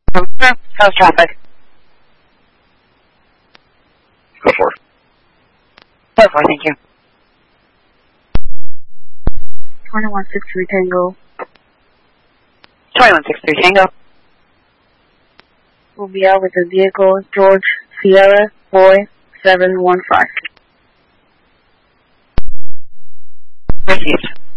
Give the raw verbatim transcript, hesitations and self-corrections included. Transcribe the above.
Um, how's traffic? Go for it. Go for it, thank you. twenty-one six three Tango. twenty-one six three Tango. We'll be out with the vehicle George Sierra Boy seven one five. Received.